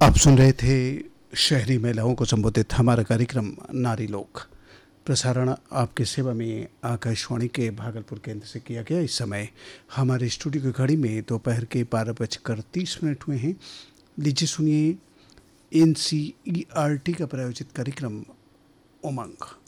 आप सुन रहे थे शहरी महिलाओं को संबोधित हमारा कार्यक्रम नारी लोक। प्रसारण आपकी सेवा में आकाशवाणी के भागलपुर केंद्र से किया गया। इस समय हमारे स्टूडियो की घड़ी में दोपहर के 12:30 हुए हैं। लीजिए सुनिए NCERT का प्रायोजित कार्यक्रम उमंग।